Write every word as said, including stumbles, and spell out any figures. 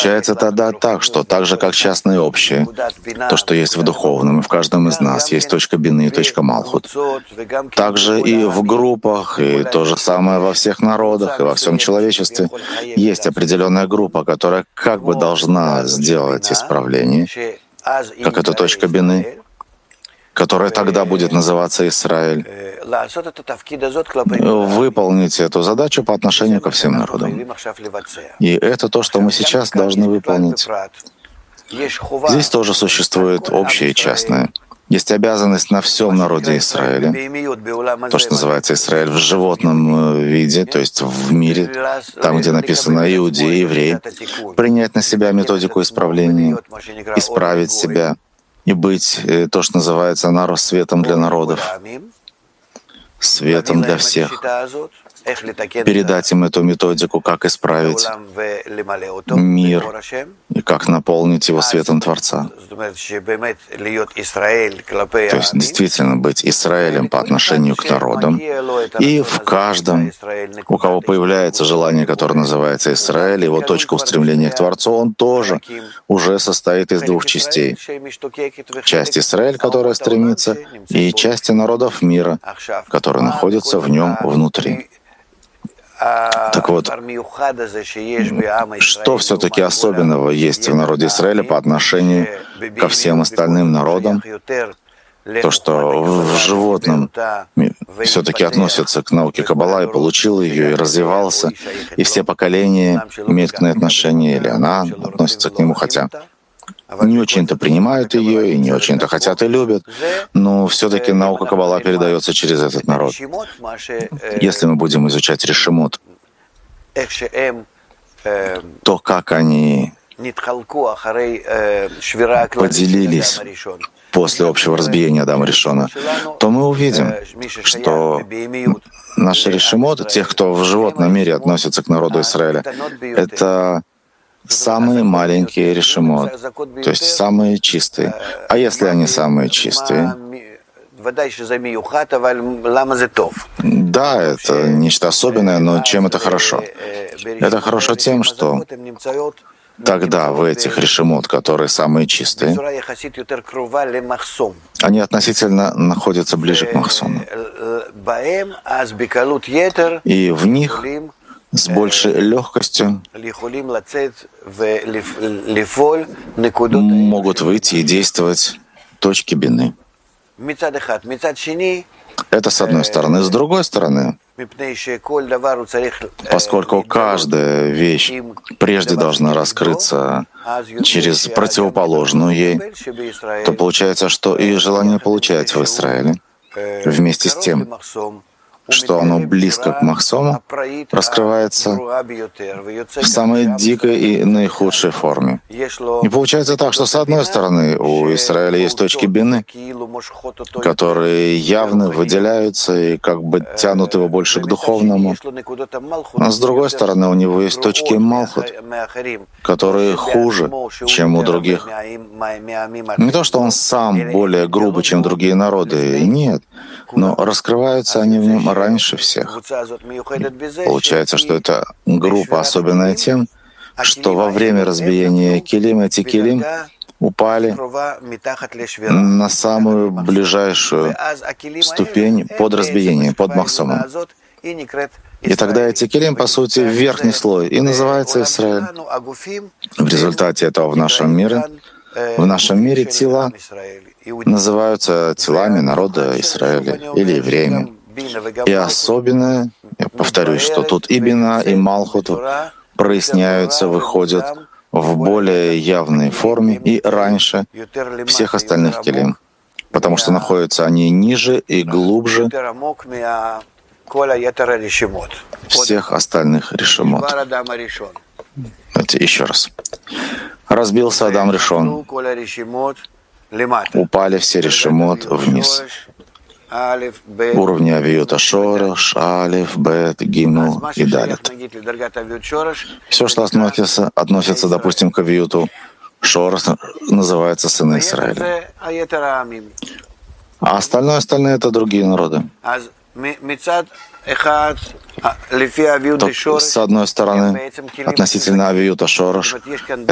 Получается тогда так, что так же, как частное и общее, то, что есть в духовном, и в каждом из нас есть точка бины и точка Малхут, также и в группах, и то же самое во всех народах, и во всем человечестве есть определенная группа, которая как бы должна сделать исправление, как эта точка бины, которая тогда будет называться Израиль, выполнить эту задачу по отношению ко всем народам. И это то, что мы сейчас должны выполнить. Здесь тоже существует общее и частное. Есть обязанность на всем народе Израиля, то, что называется Израиль в животном виде, то есть в мире, там, где написано «иудей», «еврей», принять на себя методику исправления, исправить себя и быть, то, что называется, народ светом для народов, светом для всех, передать им эту методику, как исправить мир и как наполнить его светом Творца. То есть действительно быть Израилем по отношению к народам. И в каждом, у кого появляется желание, которое называется Израиль, его точка устремления к Творцу, он тоже уже состоит из двух частей. Часть Израиль, которая стремится, и части народов мира, которые находятся в нем внутри. Так вот, что все-таки особенного есть в народе Израиля по отношению ко всем остальным народам? То, что в животном все-таки относится к науке Каббала и получил ее, и развивался, и все поколения имеют к ней отношение, или она относится к нему, хотя не очень-то принимают ее, и не очень-то хотят и любят, но все-таки наука Каббала передается через этот народ. Если мы будем изучать решимот, то как они поделились после общего разбиения Адама Ришона, то мы увидим, что наши решимот, тех, кто в животном мире относится к народу Израиля, это самые маленькие решимот, то есть самые чистые. А если они самые чистые? Да, это нечто особенное, но чем это хорошо? Это хорошо тем, что тогда в этих решимот, которые самые чистые, они относительно находятся ближе к Махсону. И в них с большей легкостью могут выйти и действовать точки бины. Это с одной стороны. С другой стороны, поскольку каждая вещь прежде должна раскрыться через противоположную ей, то получается, что и желание получать в Израиле вместе с тем, что оно близко к Махсому, раскрывается в самой дикой и наихудшей форме. И получается так, что с одной стороны у Израиля есть точки бины, которые явно выделяются и как бы тянут его больше к духовному, а с другой стороны у него есть точки Малхут, которые хуже, чем у других. Не то, что он сам более грубый, чем другие народы, нет, но раскрываются они в нем раньше всех. Получается, что эта группа особенная тем, что во время разбиения килим эти килим упали на самую ближайшую ступень под разбиением, под Махсомом. И тогда эти килим, по сути, верхний слой, и называется Израиль. В результате этого в нашем мире, в нашем мире тела называются телами народа Израиля или евреями. И особенно, я повторюсь, что тут и бина, и малхут проясняются, выходят в более явной форме и раньше всех остальных келим, потому что находятся они ниже и глубже всех остальных решимот. Давайте еще раз. Разбился Адам Ришон. Упали все решимот вниз. Уровни авиюта шорош, алиф, бет, гимл и далит. Все, что относится, относится, допустим, к авиюту шорош, называется сыны Израиля. А остальное, остальное — это другие народы. То, с одной стороны, относительно авиюта шорош,